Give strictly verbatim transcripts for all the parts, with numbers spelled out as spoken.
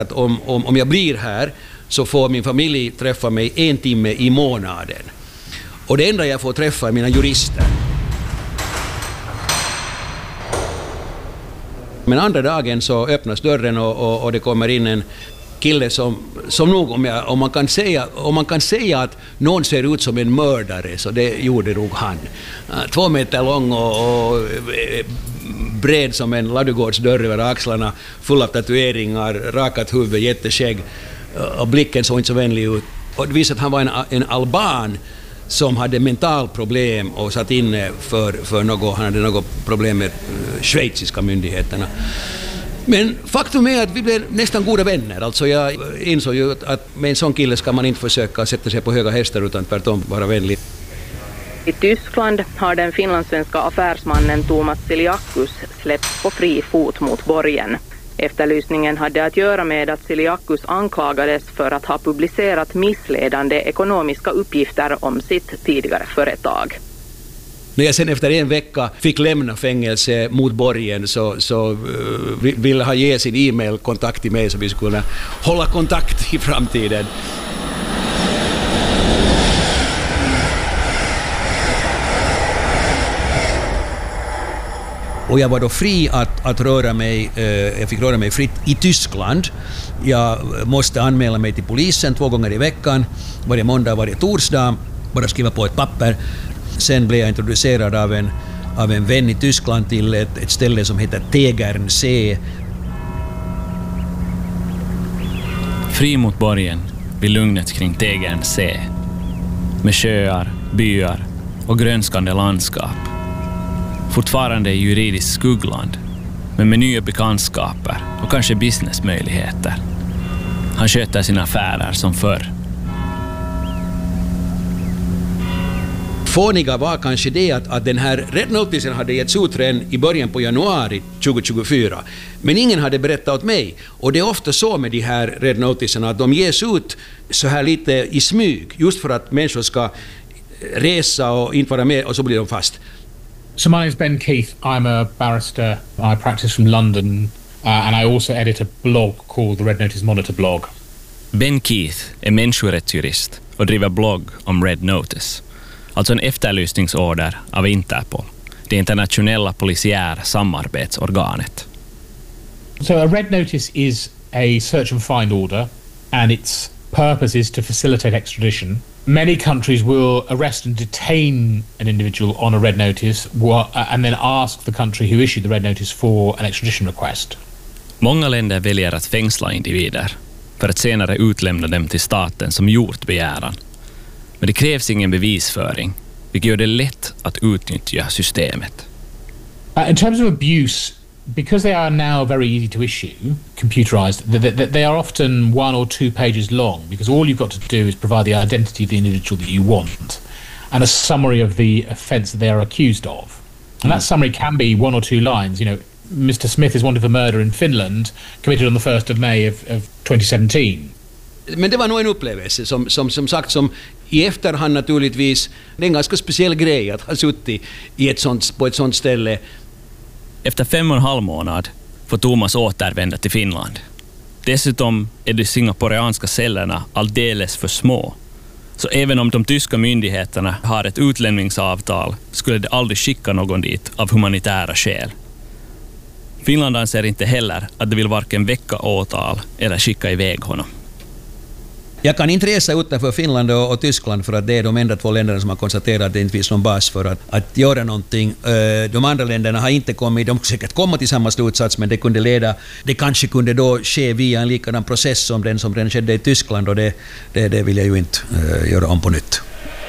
Att om, om, om jag blir här så får min familj träffa mig en timme i månaden. Och det enda jag får träffa är mina jurister. Men andra dagen så öppnas dörren och, och, och det kommer in en kille som, som nog, om, jag, om, man kan säga, om man kan säga att någon ser ut som en mördare, så det gjorde nog han. Två meter lång och, och bred som en ladugårdsdörr över axlarna, full av tatueringar, rakat huvud, jätteskägg, och blicken såg inte så vänlig ut. Och det visade att han var en, en alban som hade mentalproblem och satt inne för, för något, han hade något problem med schweiziska myndigheterna. Men faktum är att vi blev nästan goda vänner. Alltså jag insåg ju att med en sån kille ska man inte försöka sätta sig på höga hästar utan tvärtom vara vänlig. I Tyskland har den finlandssvenska affärsmannen Thomas Siliakus släppts på fri fot mot borgen. Efterlysningen hade att göra med att Siliakus anklagades för att ha publicerat missledande ekonomiska uppgifter om sitt tidigare företag. När jag sen efter en vecka fick lämna fängelse mot borgen så, så uh, ville han ge sin e-mail-kontakt till mig så vi skulle kunna hålla kontakt i framtiden. Och jag var då fri att, att röra mig, eh, jag fick röra mig fritt i Tyskland. Jag måste anmäla mig till polisen två gånger i veckan, varje måndag, varje torsdag, bara skriva på ett papper. Sen blev jag introducerad av en, av en vän i Tyskland till ett, ett ställe som heter Tegernsee. Fri mot borgen vid lugnet kring Tegernsee. Med sjöar, byar och grönskande landskap. Fortfarande i juridiskt skuggland, men med nya bekantskaper och kanske businessmöjligheter. Han sköter sina affärer som förr. Fåniga var kanske det att, att den här Red Noticen hade getts ut redan i början på januari tjugohundratjugofyra. Men ingen hade berättat åt mig. Och det är ofta så med de här Red Noticerna att de ges ut så här lite i smyg. Just för att människor ska resa och inte vara med och så blir de fast. So my name is Ben Keith. I'm a barrister. I practice from London uh, and I also edit a blog called the Red Notice Monitor blog. Ben Keith är människorättsjurist och driver blogg om Red Notice. Alltså en efterlysningsorder av Interpol, det internationella polisiära samarbetsorganet. So a Red Notice is a search and find order and its purpose is to facilitate extradition. Many countries will arrest and detain an individual on a red notice and then ask the country who issued the red notice for an extradition request. Många länder väljer att fängsla individer för att senare utlämna dem till staten som gjort begäran. Men det krävs ingen bevisföring, vilket gör det lätt att utnyttja systemet. Uh, in terms of abuse, because they are now very easy to issue, computerized, they, they are often one or two pages long because all you've got to do is provide the identity of the individual that you want and a summary of the offence that they are accused of. And that summary can be one or two lines. You know, Mister Smith is wanted for murder in Finland, committed on the first of May of, of twenty seventeen. Men det var nog en upplevelse som, som, som sagt som i efterhand naturligtvis, det är en ganska speciell grej att ha suttit i ett sånt, på ett sånt ställe. Efter fem och en halv månad får Thomas återvända till Finland. Dessutom är de singaporeanska cellerna alldeles för små. Så även om de tyska myndigheterna har ett utlämningsavtal skulle de aldrig skicka någon dit av humanitära skäl. Finland anser inte heller att de vill varken väcka åtal eller skicka iväg honom. Jag kan inte resa utanför Finland och, och Tyskland för att det är de enda två länderna som har konstaterat att det inte finns någon bas för att, att göra någonting. De andra länderna har inte kommit, de säkert komma till samma slutsats, men det kunde leda, det kanske kunde då ske via en likadan process som den som redan skedde i Tyskland, och det, det, det vill jag ju inte uh, göra om på nytt.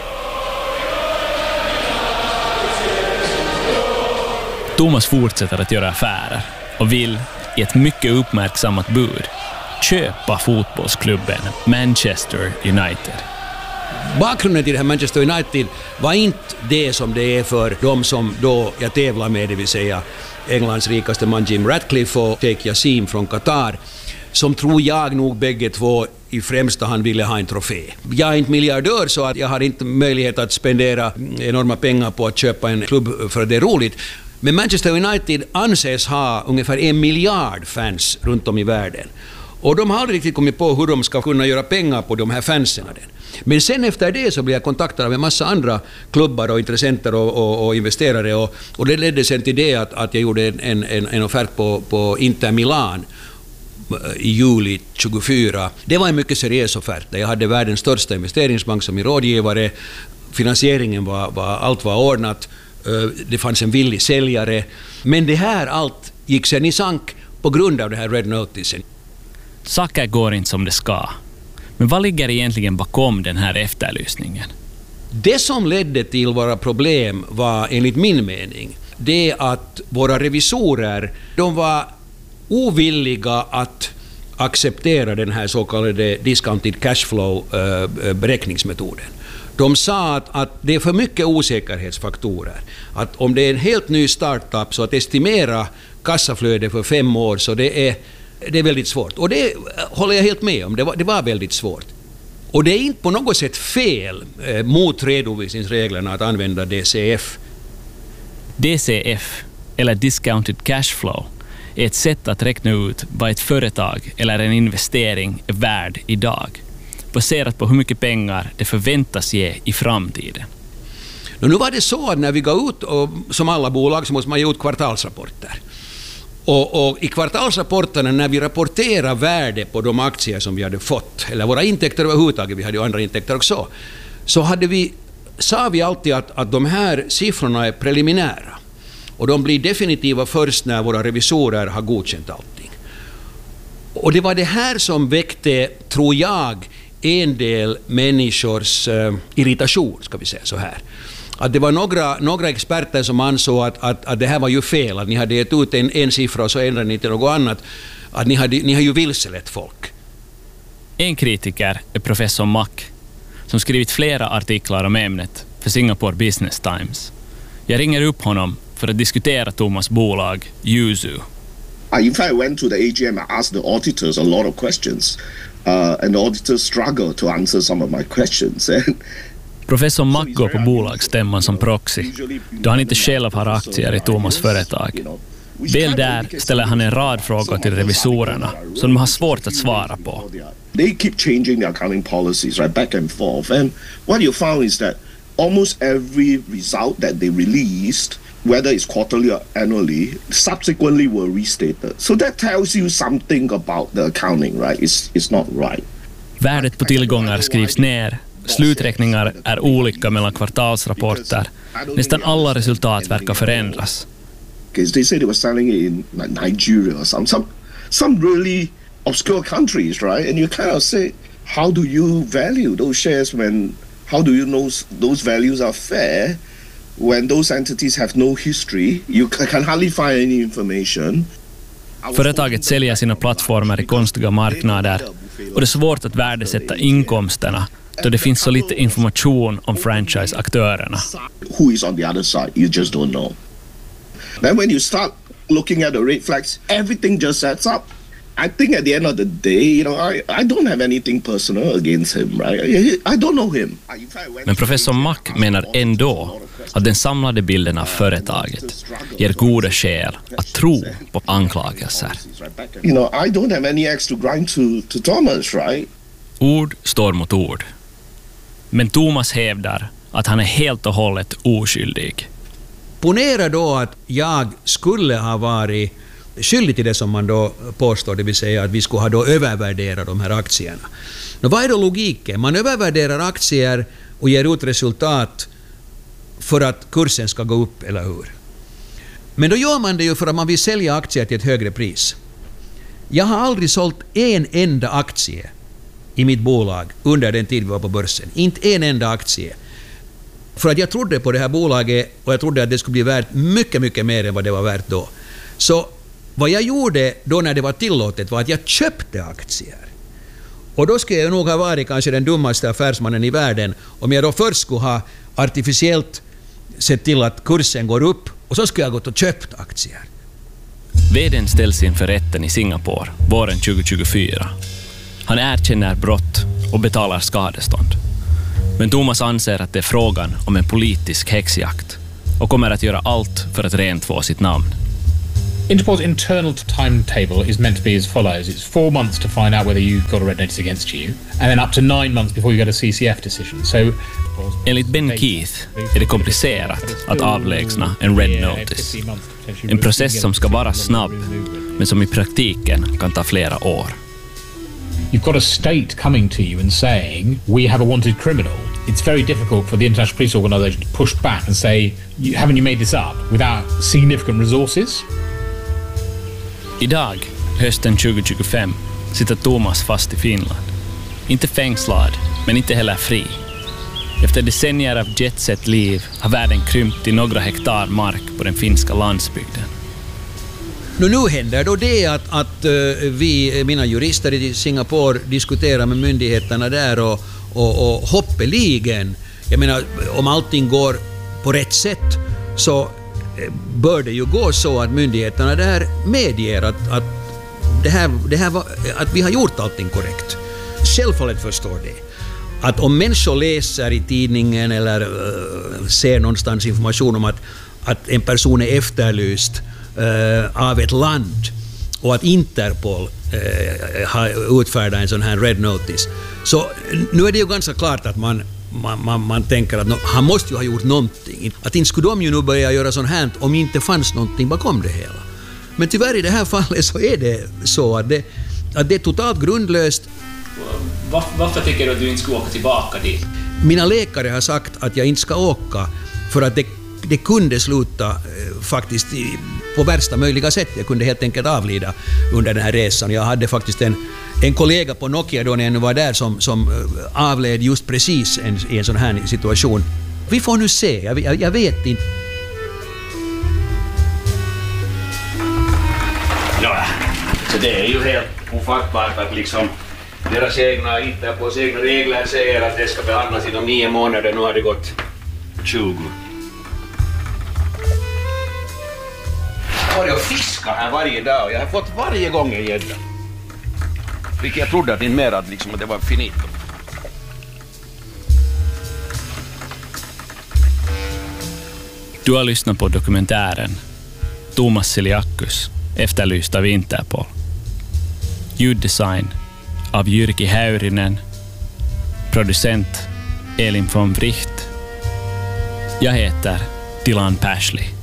Thomas fortsätter att göra affärer och vill i ett mycket uppmärksammat bud köpa fotbollsklubben Manchester United. Bakgrunden till det här Manchester United var inte det som det är för de som då jag tävlar med, det vill säga Englands rikaste man Jim Ratcliffe och Sheikh Yassim från Qatar, som tror jag nog bägge två i främsta hand ville ha en trofé. Jag är inte miljardör så att jag har inte möjlighet att spendera enorma pengar på att köpa en klubb för att det är roligt. Men Manchester United anses ha ungefär en miljard fans runt om i världen. Och de har aldrig riktigt kommit på hur de ska kunna göra pengar på de här fansen. Men sen efter det så blev jag kontaktad av en massa andra klubbar och intressenter och, och, och investerare. Och, och det ledde sen till det att, att jag gjorde en, en, en offert på, på Inter Milan i juli tjugofyra. Det var en mycket seriös offert. Jag hade världens största investeringsbank som min rådgivare. Finansieringen var, var, allt var ordnat. Det fanns en villig säljare. Men det här allt gick sen i sank på grund av det här Red Noticen. Saker går inte som det ska. Men vad ligger egentligen bakom den här efterlysningen? Det som ledde till våra problem var enligt min mening det att våra revisorer, de var ovilliga att acceptera den här så kallade discounted cashflow beräkningsmetoden. De sa att, att det är för mycket osäkerhetsfaktorer. Att om det är en helt ny startup så att estimera kassaflöde för fem år så det är, det är väldigt svårt. Och det håller jag helt med om. Det var, det var väldigt svårt. Och det är inte på något sätt fel eh, mot redovisningsreglerna att använda D C F. D C F, eller discounted cashflow, är ett sätt att räkna ut vad ett företag eller en investering är värd idag, baserat på hur mycket pengar det förväntas ge i framtiden. Nu var det så att när vi går ut, och som alla bolag, så måste man ge ut kvartalsrapporter. Och, och i kvartalsrapporterna, när vi rapporterar värde på de aktier som vi hade fått, eller våra intäkter överhuvudtaget, vi hade ju andra intäkter också, så hade vi, sa vi alltid att, att de här siffrorna är preliminära. Och de blir definitiva först när våra revisorer har godkänt allting. Och det var det här som väckte, tror jag, en del människors uh, irritation, ska vi säga så här. Att det var några, några experter som ansåg att, att, att det här var ju fel, att ni hade gett ut en, en siffra och så ändrade ni till något annat. Att ni, hade, ni har ju vilselett folk. En kritiker är professor Mack, som skrivit flera artiklar om ämnet för Singapore Business Times. Jag ringer upp honom för att diskutera Thomas bolag, Yuzu. In fact, I went to the A G M and asked the auditors a lot of questions. Uh, and the auditors struggled to answer some of my questions. Professor Mack går på bolagsstämman som proxy, då han inte själv har aktier i Thomas företag. Väl där ställer han en rad frågor till revisorerna som de har svårt att svara på. They keep changing their accounting policies, right, back and forth. And what you found is that almost every result that they released, whether it's quarterly or annually, subsequently were restated. So that tells you something about the accounting, right? It's, it's not right. Värdet på tillgångar skrivs ner. Sluträkningar är olika mellan kvartalsrapporter. Nästan alla resultat verkar förändras. They said they were selling it in like Nigeria or some, some, some really obscure countries, right? And you kind of say, how do you value those shares when, how do you know those values are fair when those entities have no history? You can hardly find any information. Företaget säljer sina plattformar i konstiga marknader och det är svårt att värdesätta inkomsterna då det finns så lite information om franchise-aktörerna. Who is on the other side? You just don't know. Then when you start looking at the red flags, everything just sets up. I think at the end of the day, you know, I, I don't have anything personal against him, right? I don't know him. Men professor Mack menar ändå att den samlade bilden av företaget ger goda skäl att tro på anklagelser. You know, I don't have any axe to grind to, to Thomas, right? Ord står mot ord. Men Thomas hävdar att han är helt och hållet oskyldig. Ponera då att jag skulle ha varit skyldig till det som man då påstår, det vill säga att vi skulle ha då övervärderat de här aktierna. Nå, vad är då logiken? Man övervärderar aktier och ger ut resultat för att kursen ska gå upp, eller hur? Men då gör man det ju för att man vill sälja aktier till ett högre pris. Jag har aldrig sålt en enda aktie i mitt bolag under den tid vi var på börsen. Inte en enda aktie. För att jag trodde på det här bolaget och jag trodde att det skulle bli värt mycket, mycket mer än vad det var värt då. Så vad jag gjorde då när det var tillåtet var att jag köpte aktier. Och då skulle jag nog ha varit kanske den dummaste affärsmannen i världen om jag då först skulle ha artificiellt sett till att kursen går upp och så skulle jag gått och köpt aktier. Vd:n ställs inför rätten i Singapore våren tjugohundratjugofyra. Han erkänner brott och betalar skadestånd. Men Thomas anser att det är frågan om en politisk häxjakt och kommer att göra allt för att rentvå sitt namn. Interpol's internal timetable is meant to be as follows. It's four months to find out whether you've got a red notice against you, and then up to nine months before you get a C C F decision. So, enligt Ben Keith är det komplicerat att avlägsna en red notice. En process som ska vara snabb, men som i praktiken kan ta flera år. You've got a state coming to you and saying, we have a wanted criminal. It's very difficult for the International Police Organization to push back and say, haven't you made this up, without significant resources? Idag, hösten tjugo tjugofem, sitter Thomas fast i Finland. Inte fängslad, men inte heller fri. Efter decennier av jetset-liv har världen krympt till några hektar mark på den finska landsbygden. Nu, nu händer då det att, att uh, vi, mina jurister i Singapore, diskuterar med myndigheterna där och, och, och hoppeligen, jag menar, om allting går på rätt sätt så bör det ju gå så att myndigheterna där medger att, att, det här, det här var, att vi har gjort allting korrekt. Självfallet förstår det. Att om människor läser i tidningen eller uh, ser någonstans information om att, att en person är efterlyst uh, av ett land och att Interpol uh, har utfärdat en sån här red notice, så nu är det ju ganska klart att man Man, man, man tänker att no, han måste ju ha gjort någonting. Att inte skulle de ju nu börja göra sånt här om inte fanns någonting bakom det hela. Men tyvärr i det här fallet så är det så att det, att det är totalt grundlöst. Var, varför tycker du att du inte ska åka tillbaka dit? Mina läkare har sagt att jag inte ska åka för att det, det kunde sluta eh, faktiskt i, på värsta möjliga sätt. Jag kunde helt enkelt avlida under den här resan. Jag hade faktiskt en En kollega på Nokia då när jag nu var där som, som avled just precis en, i en sån här situation. Vi får nu se, jag, jag, jag vet inte. Ja, så det är ju helt ofattbart att liksom deras egna, Interpols egna regler säger att det ska behandlas inom nio månader. Nu har det gått tjugo. Jag har ju fiskat här varje dag och jag har fått varje gång en gädda. Vilket jag trodde att inte mer att, liksom, att det var finito. Du har lyssnat på dokumentären Thomas Siliakus, efterlyst av Interpol. Ljuddesign av Jyrki Häyrinen. Producent Elin von Wright. Jag heter Dylan Pashley.